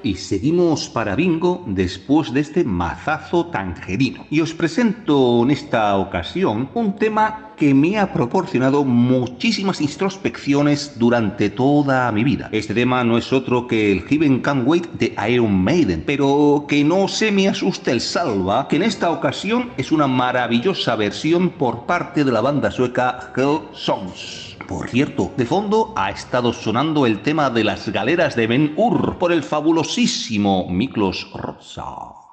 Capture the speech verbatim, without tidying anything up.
y seguimos para bingo después de este mazazo tangerino. Y os presento en esta ocasión un tema que me ha proporcionado muchísimas introspecciones durante toda mi vida. Este tema no es otro que el Heaven Can't Wait de Iron Maiden, pero que no se me asuste el salva, que en esta ocasión es una maravillosa versión por parte de la banda sueca Hell Songs. Por cierto, de fondo ha estado sonando el tema de las galeras de Ben Hur por el fabulosísimo Miklos Rozsa.